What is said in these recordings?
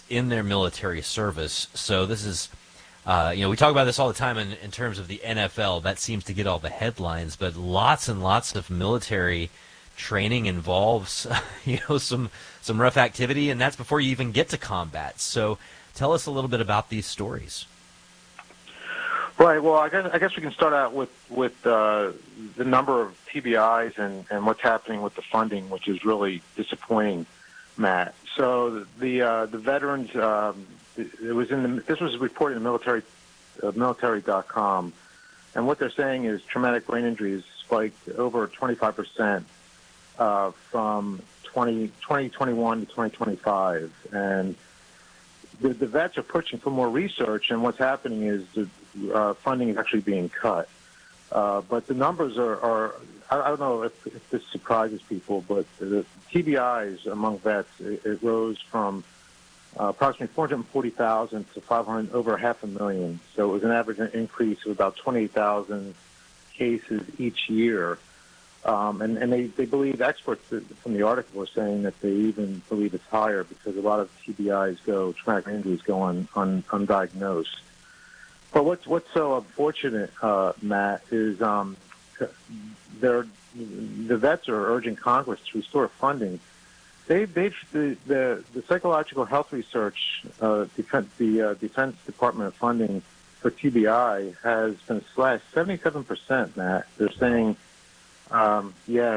in their military service. So this is, we talk about this all the time in terms of the NFL. That seems to get all the headlines, but lots and lots of military training involves, some rough activity, and that's before you even get to combat. So tell us a little bit about these stories. Right. Well, I guess we can start out with the number of TBIs and what's happening with the funding, which is really disappointing, Matt. So the veterans, this was reported in military.com, and what they're saying is traumatic brain injuries spiked over 25% from 2021 to 2025, and the vets are pushing for more research, and what's happening is the funding is actually being cut. But the numbers are I don't know if this surprises people, but the TBIs among vets, it rose from approximately 440,000 to over 500,000. So it was an average increase of about 28,000 cases each year. And they believe, experts from the article are saying that they even believe it's higher because a lot of TBIs traumatic injuries go undiagnosed. But what's so unfortunate, Matt, is the vets are urging Congress to restore funding. The psychological health research, the Defense Department funding for TBI has been slashed 77%, Matt. They're saying, from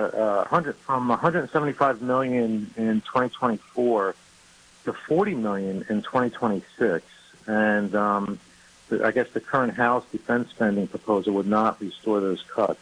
175 million in 2024 to 40 million in 2026, and I guess the current House defense spending proposal would not restore those cuts.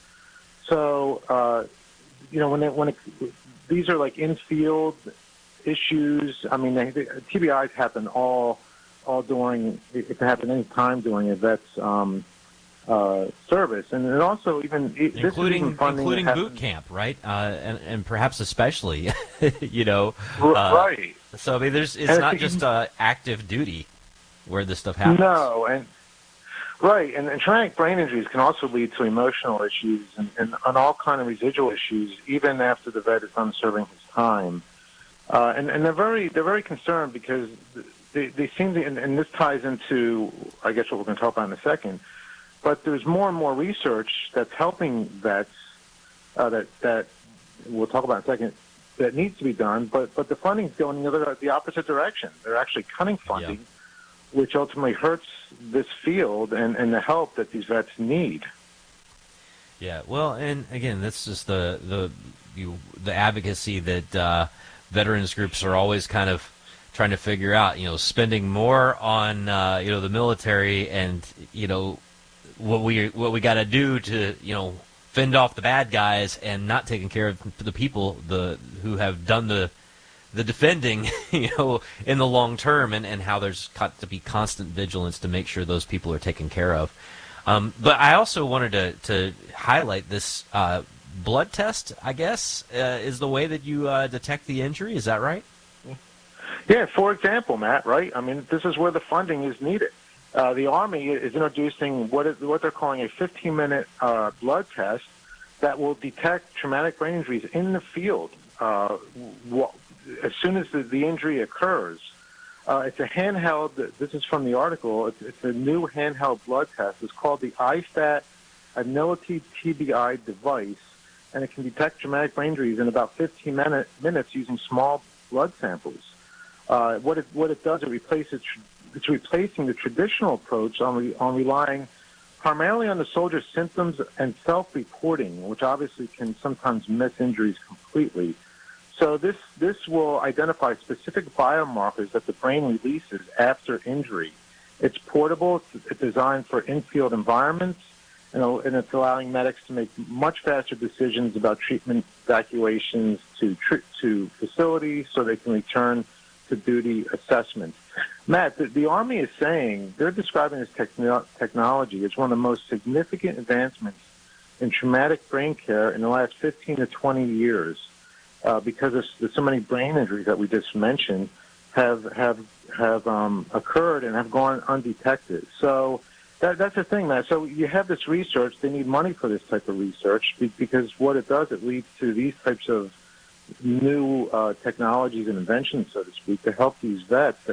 So, these are like in-field issues. I mean, TBIs happen all during. It can happen any time during a vet's service, and it also including boot camp, right? And perhaps especially, right. So I mean, it's not just active duty where this stuff happens. No, and traumatic brain injuries can also lead to emotional issues and all kind of residual issues even after the vet is done serving his time. And they're very concerned because they seem to, and this ties into, I guess, what we're going to talk about in a second. But there's more and more research that's helping vets that we'll talk about in a second that needs to be done. But the funding's going the opposite direction. They're actually cutting funding. Yeah. Which ultimately hurts this field and the help that these vets need. Yeah, well, and again, that's just the advocacy that veterans groups are always kind of trying to figure out. Spending more on the military and what we got to do to fend off the bad guys and not taking care of the people who have done the defending, in the long term, and how there's got to be constant vigilance to make sure those people are taken care of. But I also wanted to highlight this blood test, I guess, is the way that you detect the injury. Is that right? Yeah, for example, Matt, right? I mean, this is where the funding is needed. The Army is introducing what they're calling a 15-minute blood test that will detect traumatic brain injuries in the field as soon as the injury occurs. It's a handheld, this is from the article, it's a new handheld blood test. It's called the iStat Annuity TBI device, and it can detect traumatic brain injuries in about 15 minutes using small blood samples. What it does, it's replacing the traditional approach on relying primarily on the soldier's symptoms and self-reporting, which obviously can sometimes miss injuries completely. So this will identify specific biomarkers that the brain releases after injury. It's portable. It's designed for in-field environments, and it's allowing medics to make much faster decisions about treatment evacuations to facilities so they can return to duty assessments. Matt, the Army is saying, they're describing this technology as one of the most significant advancements in traumatic brain care in the last 15 to 20 years. Because so many brain injuries that we just mentioned have occurred and have gone undetected. So that's the thing, man. So you have this research. They need money for this type of research because what it does, it leads to these types of new technologies and inventions, so to speak, to help these vets